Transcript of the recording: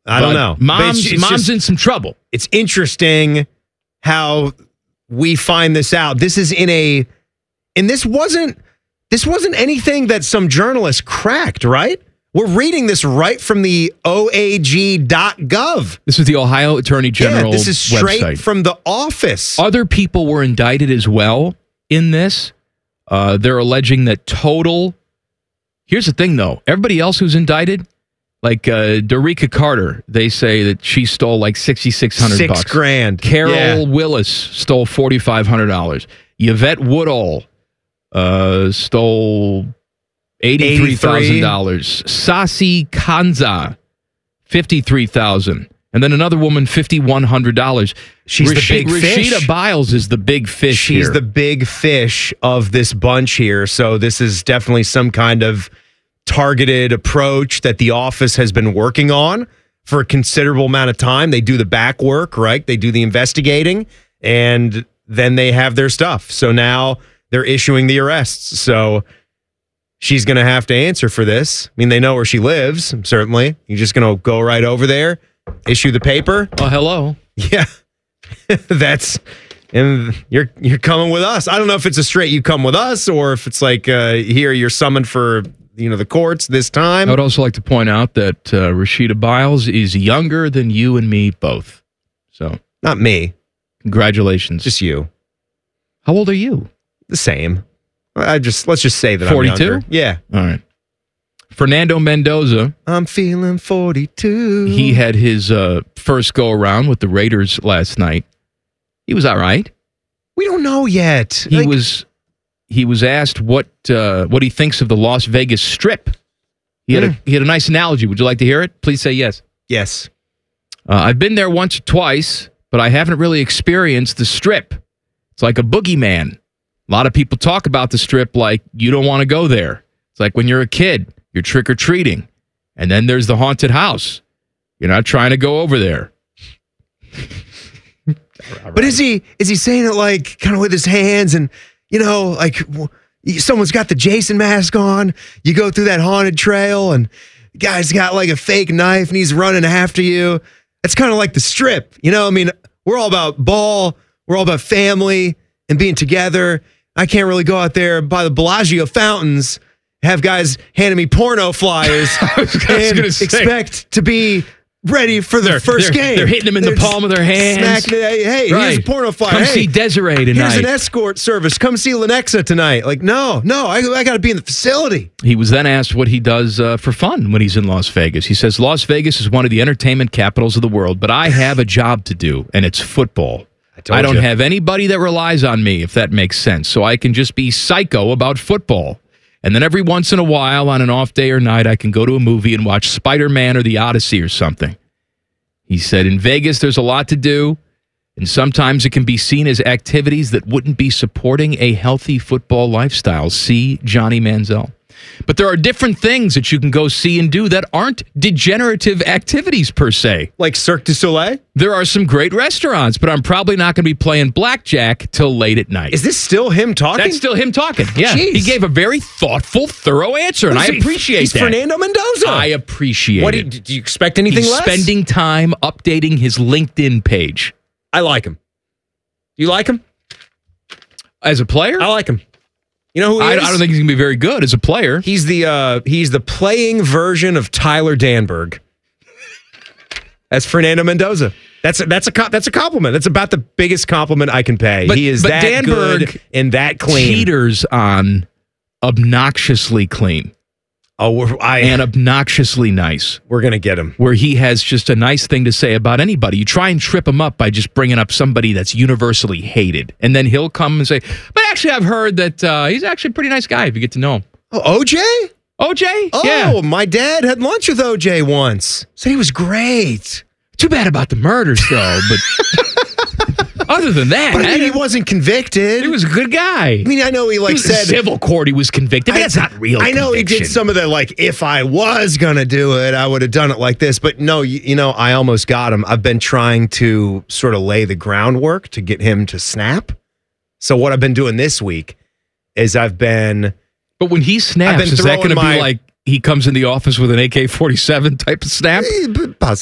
I don't know. Mom's in some trouble. It's interesting how we find this out. This is and this wasn't anything that some journalist cracked, right? We're reading this right from the OAG.gov. This is the Ohio Attorney General this is straight website. From the office. Other people were indicted as well in this. They're alleging that total. Here's the thing, though. Everybody else who's indicted, like Dorica Carter, they say that she stole like $6,600. $6,000. Carol Willis stole $4,500. Yvette Woodall stole $83,000. Sasi Kanza, $53,000. And then another woman, $5,100. She's the big fish. Rashida Biles is the big fish She's the big fish of this bunch here. So this is definitely some kind of targeted approach that the office has been working on for a considerable amount of time. They do the back work, right? They do the investigating, and then they have their stuff. So now they're issuing the arrests. So she's going to have to answer for this. I mean, they know where she lives, certainly. You're just going to go right over there, issue the paper. Oh, hello. Yeah. And you're coming with us. I don't know if it's a straight you come with us or if it's like here you're summoned for the courts this time. I would also like to point out that Rashida Biles is younger than you and me both. So not me. Congratulations. Just you. How old are you? The same. Let's just say that 42? I'm younger. Yeah. All right. Fernando Mendoza. I'm feeling 42. He had his first go around with the Raiders last night. He was all right. We don't know yet. He was asked what he thinks of the Las Vegas Strip. He had a nice analogy. Would you like to hear it? Please say yes. Yes. I've been there once or twice, but I haven't really experienced the Strip. It's like a boogeyman. A lot of people talk about the Strip like you don't want to go there. It's like when you're a kid, you're trick-or-treating, and then there's the haunted house. You're not trying to go over there. Right. But is he saying it like kind of with his hands and, like someone's got the Jason mask on, you go through that haunted trail and the guy's got like a fake knife and he's running after you. It's kind of like the Strip. I mean, we're all about ball. We're all about family and being together. I can't really go out there by the Bellagio fountains, have guys handing me porno flyers and expect to be ready for the first game. They're hitting them in the palm of their hands. Hey, here's a porno flyer. Come see Desiree tonight. Here's an escort service. Come see Lenexa tonight. Like, no, I got to be in the facility. He was then asked what he does for fun when he's in Las Vegas. He says, Las Vegas is one of the entertainment capitals of the world, but I have a job to do, and it's football. I don't have anybody that relies on me, if that makes sense, so I can just be psycho about football. And then every once in a while, on an off day or night, I can go to a movie and watch Spider-Man or The Odyssey or something. He said, in Vegas, there's a lot to do, and sometimes it can be seen as activities that wouldn't be supporting a healthy football lifestyle. See Johnny Manziel. But there are different things that you can go see and do that aren't degenerative activities per se. Like Cirque du Soleil? There are some great restaurants, but I'm probably not going to be playing blackjack till late at night. Is this still him talking? That's still him talking, yeah. Jeez. He gave a very thoughtful, thorough answer, and I appreciate He's that. Fernando Mendoza. I appreciate it. Do you expect anything He's less? Spending time updating his LinkedIn page. I like him. You like him? As a player? I like him. You know who he is? I don't think he's going to be very good as a player. He's the playing version of Tyler Danberg. That's Fernando Mendoza. That's a compliment. That's about the biggest compliment I can pay. He is that Danberg good and that clean. Teeters on obnoxiously clean. And obnoxiously nice. We're going to get him. Where he has just a nice thing to say about anybody. You try and trip him up by just bringing up somebody that's universally hated. And then he'll come and say, but actually I've heard that he's actually a pretty nice guy if you get to know him. Oh, OJ? OJ? Oh, yeah. My dad had lunch with OJ once. Said he was great. Too bad about the murders, though. But other than that, but I mean, he wasn't convicted. He was a good guy. I mean, I know he said civil court. He was convicted. But that's not real. I know conviction. He did some of the if I was gonna do it, I would have done it like this. But no, I almost got him. I've been trying to sort of lay the groundwork to get him to snap. So what I've been doing this week is But when he snaps, is that going to be like he comes in the office with an AK-47 type of snap? Possibly.